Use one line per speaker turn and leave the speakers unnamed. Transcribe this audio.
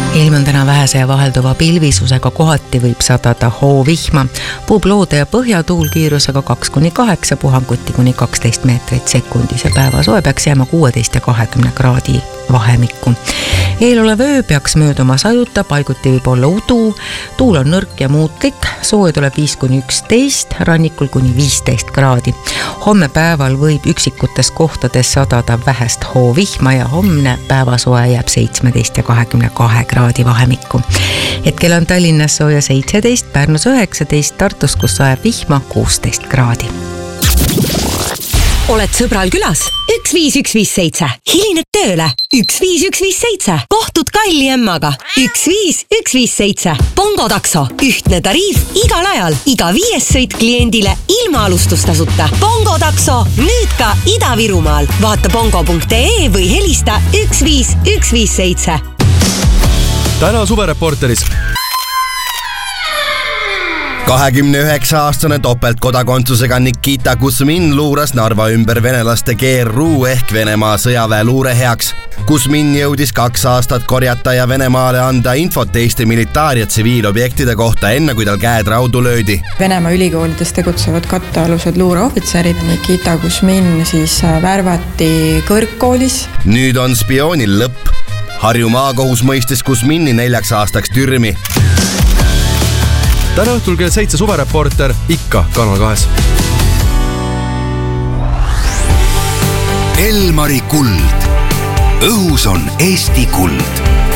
Ilm on täna vähese ja vahelduva pilvisusega, kohati võib sadada hoovihma. Puhub loode ja põhjatuul kiirusega 2-8, puhanguti kuni 12 meetrit sekundis ja päevasoe peaks jääma 16 ja 20 kraadi vahemikku. Eelolev öö peaks mööduma sajuta, paiguti võib olla udu, tuul on nõrk ja muutlik, soe tuleb 5-11, rannikul kuni 15 kraadi. Homme päeval võib üksikutes kohtades sadada vähest hoovihma ja homne päevasoe jääb 17 ja 22 kraadi vahemikku. Hetkel on Tallinnas sooja 17, Pärnus 19, Tartus, kus sajab vihma 16 kraadi.
Oled sõbral külas? 15157. Hilined tööle? 15157. Kohtud Kalli emmaga? 15157. Bongo takso. Ühtne tariif igal ajal. Iga 5 sõit kliendile ilma alustustasuta. Bongo takso. Nüüd ka Ida-Virumaal. Vaata bongo.ee või helista 15157.
Täna suvereporteris.
29-aastane topeltkodakondsusega Nikita Kuzmin luuras Narva ümber venelaste GRU ehk Venemaa sõjaväe luure heaks. Kuzmin jõudis 2 aastat korjata ja Venemaale anda infot Eesti militaar- ja tsiviilobjektide kohta enne, kui tal käed raudu löödi.
Venemaa ülikoolides tegutsevad kattealused luureohvitserid. Nikita Kuzmin siis värvati kõrgkoolis.
Nüüd on spioonil lõpp. Harju maakohus mõistis Kuzmini 4 aastaks türmi.
Täna õhtul kell 7 suvereporter ikka Kanal 2.
Elmari kuld. Õhus on Eesti kuld.